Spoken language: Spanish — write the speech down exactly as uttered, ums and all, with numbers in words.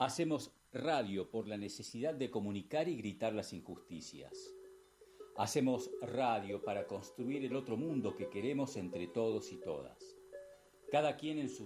Hacemos radio por la necesidad de comunicar y gritar las injusticias. Hacemos radio para construir el otro mundo que queremos entre todos y todas. Cada quien en su